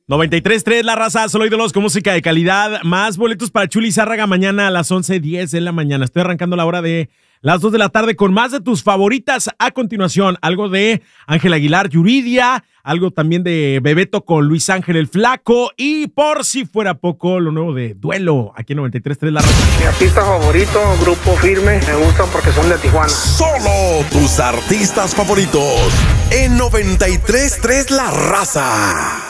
93.3 La Raza, solo ídolos con música de calidad. Más boletos para Chuli Zárraga mañana a las 11:10 de la mañana. Estoy arrancando la hora de las 2 de la tarde con más de tus favoritas. A continuación, algo de Ángel Aguilar, Yuridia, algo también de Bebeto con Luis Ángel el Flaco y por si fuera poco, lo nuevo de Duelo, aquí en 93.3 La Raza. Mi artista favorito, Grupo Firme, me gustan porque son de Tijuana. Solo tus artistas favoritos en 93.3 La Raza.